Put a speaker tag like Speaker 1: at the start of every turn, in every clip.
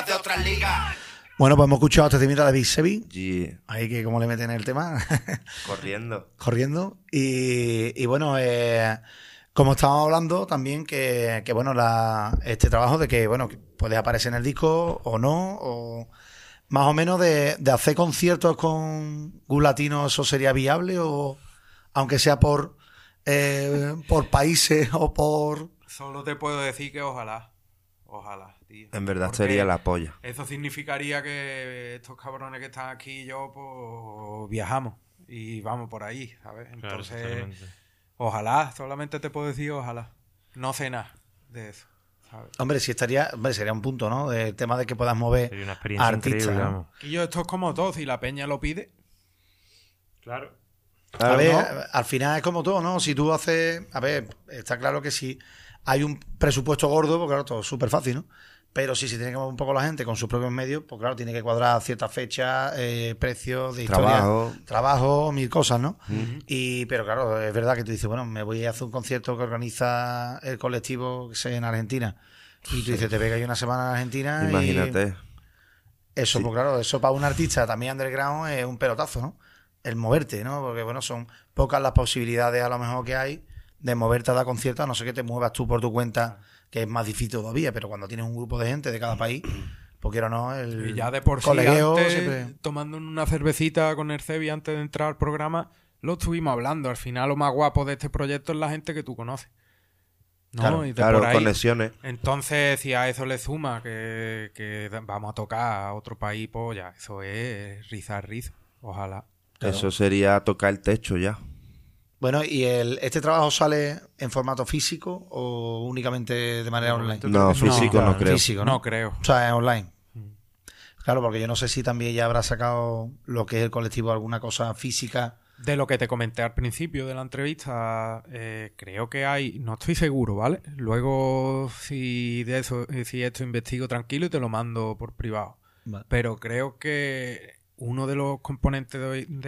Speaker 1: de otras ligas.
Speaker 2: Bueno, pues hemos escuchado este temita de Big Sebi.
Speaker 3: Yeah.
Speaker 2: Ahí que cómo le meten el tema.
Speaker 3: Corriendo.
Speaker 2: Corriendo. Y bueno, como estábamos hablando también que bueno, este trabajo de que, bueno, que puede aparecer en el disco o no, o más o menos de hacer conciertos con Gus Latino, ¿eso sería viable? O aunque sea por países o por...
Speaker 4: Solo te puedo decir que ojalá, tío.
Speaker 3: En verdad
Speaker 4: Porque
Speaker 3: sería la polla.
Speaker 4: eso significaría que estos cabrones que están aquí y yo, pues viajamos y vamos por ahí, ¿sabes?
Speaker 5: Claro,
Speaker 4: Entonces,
Speaker 5: totalmente.
Speaker 4: ojalá, solamente te puedo decir ojalá. No sé nada de eso, ¿sabes?
Speaker 2: Hombre, sí estaría, hombre, sería un punto, ¿no? El tema de que puedas mover
Speaker 5: Sería una experiencia
Speaker 2: artistas,
Speaker 5: increíble,
Speaker 2: ¿no?
Speaker 5: vamos.
Speaker 4: Y yo, esto es como todo, si la peña lo pide,
Speaker 5: Claro.
Speaker 2: A ver,
Speaker 3: ¿no?
Speaker 2: al final es como todo, ¿no? Si tú haces... A ver, está claro que si hay un presupuesto gordo, pues claro, todo es súper fácil, ¿no? Pero si se tiene que mover un poco la gente con sus propios medios, pues claro, tiene que cuadrar ciertas fechas, precios de historia, trabajo, mil cosas, ¿no? Pero claro, es verdad que tú dices, bueno, me voy a hacer un concierto que organiza el colectivo que sé, en Argentina. Y tú dices, te pega ahí una semana en Argentina.
Speaker 3: Imagínate.
Speaker 2: Eso,
Speaker 3: Sí.
Speaker 2: pues claro, eso para un artista también underground es un pelotazo, ¿no? El moverte, ¿no? Porque, bueno, son pocas las posibilidades a lo mejor que hay de moverte a dar conciertos, a no ser que te muevas tú por tu cuenta, que es más difícil todavía, pero cuando tienes un grupo de gente de cada país, pues quiero o no, el
Speaker 4: y ya de por sí,
Speaker 2: colegueo
Speaker 4: antes,
Speaker 2: siempre...
Speaker 4: tomando una cervecita con el Cebi antes de entrar al programa, lo estuvimos hablando. Al final, lo más guapo de este proyecto es la gente que tú conoces, ¿no?
Speaker 2: Claro,
Speaker 4: Y de
Speaker 3: Claro,
Speaker 4: por ahí.
Speaker 3: conexiones.
Speaker 4: Entonces, si a eso le suma que vamos a tocar a otro país, pues ya, eso es rizar rizo. Ojalá.
Speaker 2: Claro.
Speaker 3: Eso sería tocar el techo ya.
Speaker 2: Bueno, ¿y este trabajo sale en formato físico o únicamente de manera online?
Speaker 3: No, físico no creo.
Speaker 2: Físico, ¿no?
Speaker 4: No creo.
Speaker 2: O sea, es online. Claro, porque yo no sé si también ya habrá sacado lo que es el colectivo alguna cosa física.
Speaker 4: De lo que te comenté al principio de la entrevista, creo que hay, no estoy seguro, ¿vale? Luego, si esto investigo tranquilo y te lo mando por privado.
Speaker 2: Vale.
Speaker 4: Pero creo que uno de los componentes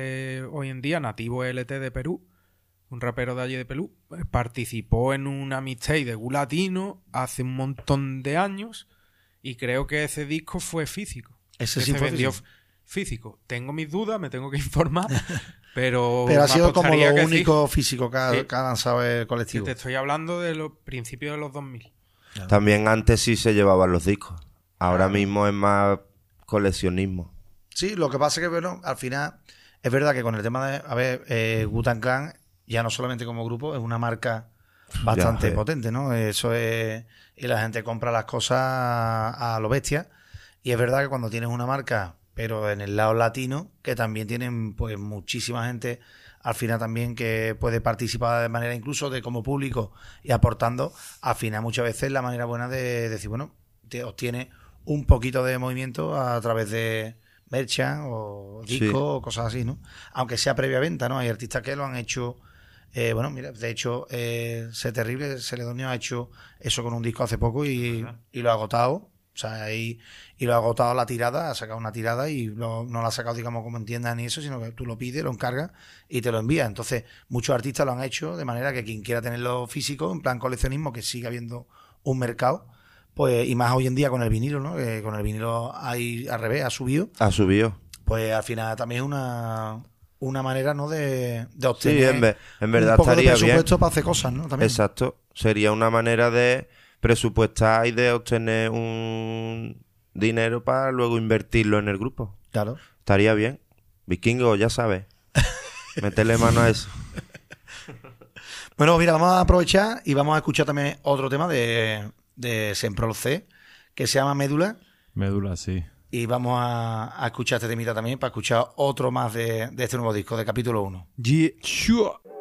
Speaker 4: de hoy en día, Nativo LT de Perú, un rapero de allí de Perú, participó en una mixtape de Gus Latino hace un montón de años y creo que ese disco fue físico.
Speaker 2: Ese
Speaker 4: Que
Speaker 2: sí
Speaker 4: se
Speaker 2: fue
Speaker 4: vendió
Speaker 2: físico.
Speaker 4: físico. Tengo mis dudas, me tengo que informar, pero
Speaker 2: Pero ha
Speaker 4: me
Speaker 2: sido como
Speaker 4: apostaría
Speaker 2: lo
Speaker 4: que
Speaker 2: único físico que ha,
Speaker 4: Sí.
Speaker 2: que ha lanzado el
Speaker 4: sí.
Speaker 2: colectivo.
Speaker 4: Te estoy hablando de los principios de los 2000.
Speaker 3: También antes sí se llevaban los discos. Ahora mismo es más coleccionismo.
Speaker 2: Sí, lo que pasa es que, bueno, al final es verdad que con el tema de, a ver, Wu-Tang Clan, ya no solamente como grupo, es una marca bastante
Speaker 3: Ya,
Speaker 2: potente, ¿no? Eso es... Y la gente compra las cosas a lo bestia. Y es verdad que cuando tienes una marca, pero en el lado latino, que también tienen pues muchísima gente al final también que puede participar de manera incluso de como público y aportando, al final muchas veces la manera buena de decir, bueno, te obtiene un poquito de movimiento a través de merchan o discos
Speaker 3: Sí.
Speaker 2: o cosas así, ¿no? Aunque sea previa venta, ¿no? Hay artistas que lo han hecho... bueno, mira, de hecho, Sé Terrible, Celedonio ha hecho eso con un disco hace poco y lo ha agotado. O sea, ahí, y lo ha agotado la tirada, ha sacado una tirada y no lo ha sacado, digamos, como entiendan ni eso, sino que tú lo pides, lo encargas y te lo envías. Entonces, muchos artistas lo han hecho de manera que quien quiera tenerlo físico, en plan coleccionismo, que siga habiendo un mercado, pues, y más hoy en día con el vinilo, ¿no? Que con el vinilo hay al revés, ha subido.
Speaker 3: Ha subido.
Speaker 2: Pues al final también es una manera, ¿no? De
Speaker 3: Sí,
Speaker 2: obtener
Speaker 3: en verdad
Speaker 2: un poco de
Speaker 3: estaría bien.
Speaker 2: presupuesto para hacer cosas, ¿no? También.
Speaker 3: Exacto. Sería una manera de presupuestar y de obtener un dinero para luego invertirlo en el grupo.
Speaker 2: Claro.
Speaker 3: Estaría bien. Vikingo, ya sabes. Métele mano a eso.
Speaker 2: Bueno, mira, vamos a aprovechar y vamos a escuchar también otro tema de Semprol C, que se llama Médula.
Speaker 6: Médula, sí.
Speaker 2: Y vamos a escuchar este temita también para escuchar otro más de este nuevo disco, de capítulo 1.
Speaker 4: Yeah, sure.